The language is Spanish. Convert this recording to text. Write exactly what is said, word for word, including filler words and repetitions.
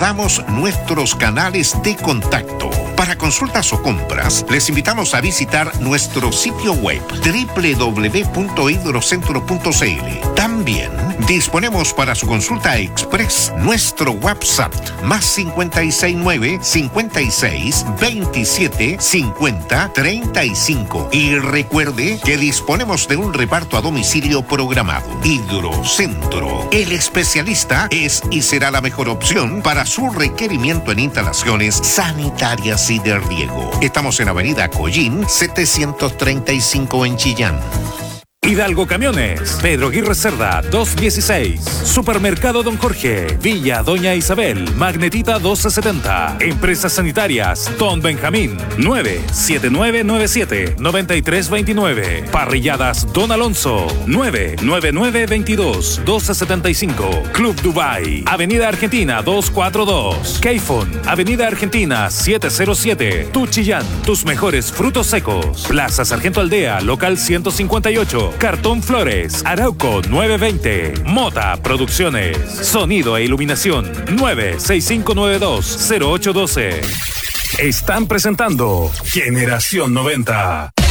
recordamos nuestros canales de contacto. Para consultas o compras, les invitamos a visitar nuestro sitio web doble u doble u doble u punto hidrocentro punto c l. También disponemos para su consulta express nuestro WhatsApp más cincuenta y seis nueve, cincuenta y seis, veintisiete, cincuenta, treinta y cinco. Y recuerde que disponemos de un reparto a domicilio programado. Hidrocentro, el especialista es y será la mejor opción para su requerimiento en instalaciones sanitarias y de riego. Estamos en Avenida Collín, setecientos treinta y cinco en Chillán. Hidalgo Camiones, Pedro Aguirre Cerda, doscientos dieciséis. Supermercado Don Jorge, Villa Doña Isabel, Magnetita doce setenta. Empresas Sanitarias, Don Benjamín, nueve siete nueve nueve siete, nueve tres dos nueve. Parrilladas Don Alonso, nueve nueve nueve, veintidós, doce setenta y cinco. Club Dubai, Avenida Argentina doscientos cuarenta y dos. Keifon, Avenida Argentina setecientos siete. Tu Chillán, tus mejores frutos secos. Plaza Sargento Aldea, local ciento cincuenta y ocho. Cartón Flores, Arauco novecientos veinte. Mota Producciones, sonido e iluminación nueve seis cinco nueve dos, cero ocho uno dos. Están presentando Generación noventa.